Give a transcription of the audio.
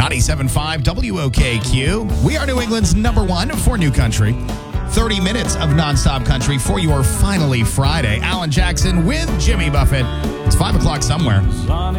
97.5 WOKQ. We are New England's number one for new country. 30 minutes of nonstop country for your finally Friday. Alan Jackson with Jimmy Buffett. It's 5 o'clock somewhere.